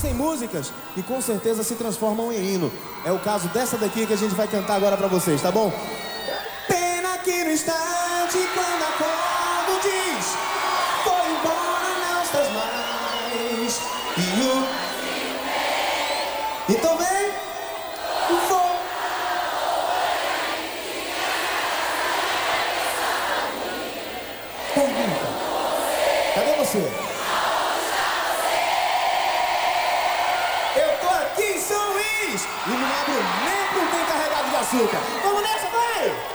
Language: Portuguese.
Existem músicas que com certeza se transformam em hino. É o caso dessa daqui que a gente vai cantar agora pra vocês, tá bom? Pena que no instante quando acordo diz: foi embora, não estás mais. Então vem. Pergunta. Cadê você? Eu tô aqui em São Luís e não abro nem pro tem carregado de açúcar. Vamos nessa, vai!